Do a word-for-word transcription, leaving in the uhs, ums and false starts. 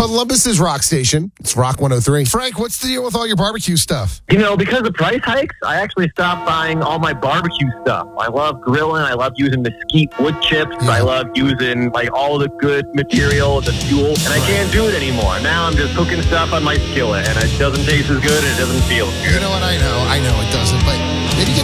Columbus's rock station. It's Rock one oh three. Frank, what's the deal with all your barbecue stuff? You know, because of price hikes, I actually stopped buying all my barbecue stuff. I love grilling. I love using mesquite wood chips. Yeah. I love using, like, all the good material, the fuel, and I can't do it anymore. Now I'm just cooking stuff on my skillet, and it doesn't taste as good, and it doesn't feel as good. You know what? I know. I know it doesn't, but maybe get